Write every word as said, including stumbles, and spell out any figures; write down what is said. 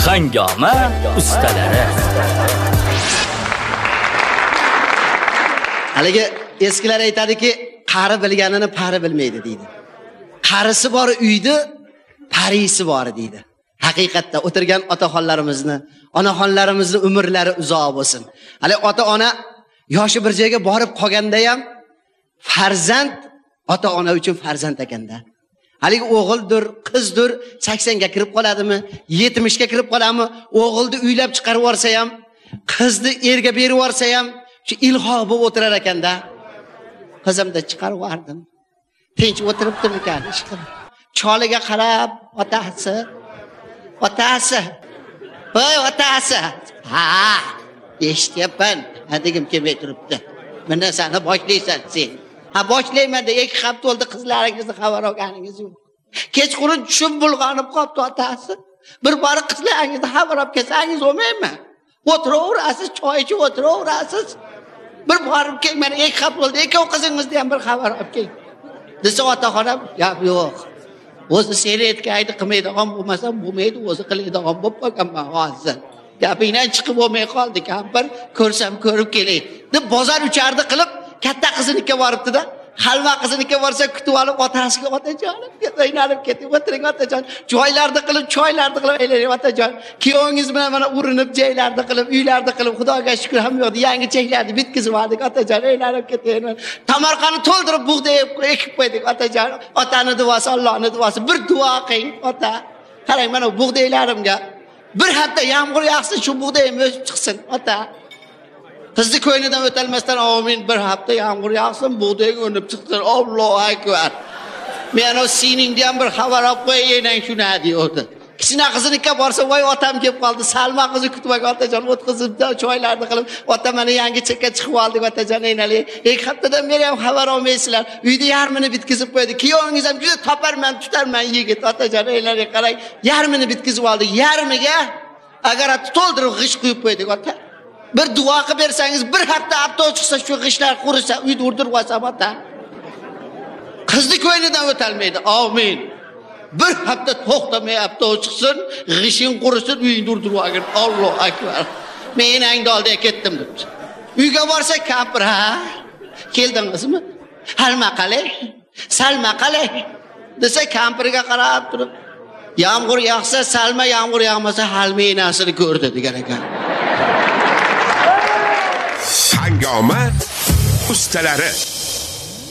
Hangoma ustalari. Haligi eskilar aytadiki, qari bilganini pari bilmaydi deydi. Qarisi bor uyda, parisi bor deydi. Haqiqatda o'tirgan otaxonlarimizni, onaxonlarimizni umrlari uzoq bo'lsin. Hali ota-ona yoshi bir joyga borib qolganda ham farzand ota-ona uchun farzand ekanda. Haligi o'g'ildir, qizdir saksonga kirib qoladimi, yetmishga kirib qoladimi, o'g'ilni uylab chiqarib yorsa ham, qizni erga berib yorsa ham shu ilho bo'lib o'tirar ekanda. Qizimni chiqarib yordim. Tinch o'tiribdi ekan, ish qilib. Choliga qarab, otasi, otasi. Voy otasi. Ha, eshityapman. Hadigim kelmay turibdi. Mana seni boshlaysan sen. Ha, boshlayman deb ikki hafta bo'ldi qizlaringizni xabar olganingiz yo'q. Kechqurun tushib bulg'anib qolibdi otasi. Bir bor qizlaringizni xabar olib kelsangiz bo'lmaymi? O'tiraverasiz, choy ichib o'tiraverasiz. Bir borib keling, mana ikki hafta bo'ldi, ikkov qizingizni ham bir xabar olib keling. Desa otaxonam, gap yo'q. O'zi seni aytganingni qilmaydigan bo'lmasa, bo'lmaydi, o'zi qiladigan bo'lib qolganman hozir. Gapingdan chiqib bo'lmay qoldi, kampir, ko'rsam ko'rib kelay deb bozor uchardi qilib katta qizinikiga boribdi-da. Halva qizinikiga borsa kutib olib otasiga otajonim deb o'ynalib ketdi. O'tiring otajon, joylarni qilib, choylarni qilib aylanib otajon. Kuyovingiz bilan mana urinib, joylarni qilib, uylarni qilib, Xudoga shukr ham yo'q. Yangi cheklarni bitkizib oldik otajon, aylanib ketayman. Tomorqani to'ldirib bug'doy ekib qo'ydik otajon. Otani duosi, Allohning duosi. Bir duo qiling ota. Qarang mana bug'doylarimga bir hafta yomg'ir yog'sin, shu bug'doyim o'sib chiqsin ota. Qizni ko'ynidan o'talmasdan amin, bir hafta yomg'ir yog'sin, bug'doy o'nib chiqsin. Allohu akbar. Men o siningga ham bir xabar olib qo'yayman shuni deydi. Kichkina qizinikiga borsa, voy otam kelib qoldi. Salma qizni kutib otajon o'tkazibdi, choylarni qilib, ota mana yangi chekka chiqib oldik otajon aynali. Ikki haftadan beri ham xabar olmaysizlar. Uyda yarmini bitkizib qo'ydi. Kuyovingiz ham juda toparman, tutarman yigit otajon aynali qarang. Yarmini bitkizib oldik. Yarmiga agar to'ldirib g'ish quyib qo'ydik ota. Bir duo qilib bersangiz, bir hafta apto chiqsa, shu g'ishlar qurisa, uyda urdirib olsam ota. Qizni ko'ynidan o'talmaydi. Amin. Bir hafta to'xtamay apto chiqsin, g'ishing qurisin, uyingni urdirib olgin. Allohu akbar. Men angda oldiga ketdim debdi. Uyga borsa kampir, ha? Keldingizmi? Halma qalay? Salma qalay? Desa kampirga qarab turib, yomg'ir yog'sa salma, yomg'ir yog'masa halma enasini ko'rdi degan ekan. Hangoma ustalari.